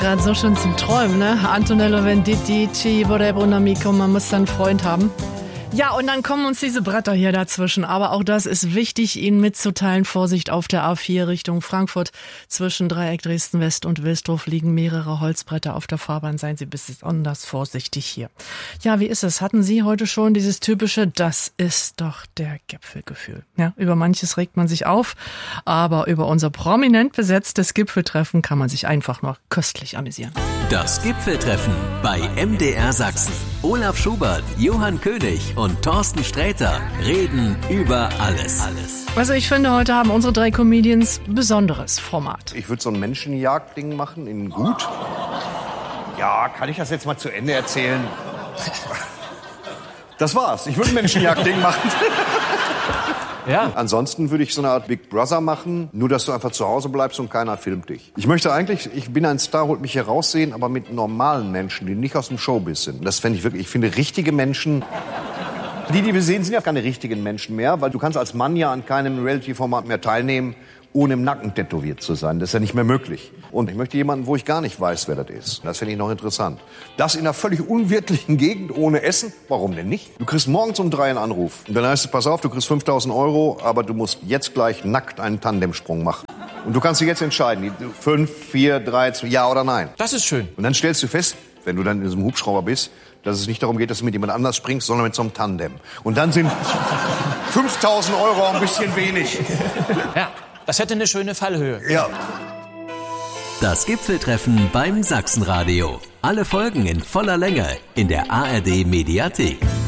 gerade so schön zum Träumen, ne? Antonello Venditti, Ci vorrebbe un amico, man muss dann einen Freund haben. Ja, und dann kommen uns diese Bretter hier dazwischen. Aber auch das ist wichtig, Ihnen mitzuteilen. Vorsicht, auf der A4 Richtung Frankfurt. Zwischen Dreieck Dresden-West und Wilsdorf liegen mehrere Holzbretter auf der Fahrbahn. Seien Sie besonders vorsichtig hier. Ja, wie ist es? Hatten Sie heute schon dieses typische, das ist doch der Gipfelgefühl? Ja, über manches regt man sich auf. Aber über unser prominent besetztes Gipfeltreffen kann man sich einfach nur köstlich amüsieren. Das Gipfeltreffen bei MDR Sachsen. Olaf Schubert, Johann König und Thorsten Sträter reden über alles. Also ich finde, heute haben unsere drei Comedians besonderes Format. Ich würde so ein Menschenjagd-Ding machen in gut. Ja, kann ich das jetzt mal zu Ende erzählen? Das war's. Ich würde ein Menschenjagd-Ding machen. Ja. Ansonsten würde ich so eine Art Big Brother machen, nur dass du einfach zu Hause bleibst und keiner filmt dich. Ich möchte eigentlich, ich bin ein Star, holt mich hier raussehen, aber mit normalen Menschen, die nicht aus dem Showbiz sind. Das fände ich wirklich, ich finde richtige Menschen, die wir sehen, sind ja keine richtigen Menschen mehr, weil du kannst als Mann ja an keinem Reality-Format mehr teilnehmen, ohne im Nacken tätowiert zu sein. Das ist ja nicht mehr möglich. Und ich möchte jemanden, wo ich gar nicht weiß, wer das ist. Das finde ich noch interessant. Das in einer völlig unwirtlichen Gegend, ohne Essen? Warum denn nicht? Du kriegst morgens um 3 einen Anruf. Und dann heißt es, pass auf, du kriegst 5.000 €, aber du musst jetzt gleich nackt einen Tandemsprung machen. Und du kannst dich jetzt entscheiden, 5, 4, 3, 2, ja oder nein. Das ist schön. Und dann stellst du fest, wenn du dann in diesem Hubschrauber bist, dass es nicht darum geht, dass du mit jemand anders springst, sondern mit so einem Tandem. Und dann sind 5.000 € ein bisschen wenig. Ja, das hätte eine schöne Fallhöhe. Ja. Das Gipfeltreffen beim Sachsenradio. Alle Folgen in voller Länge in der ARD Mediathek.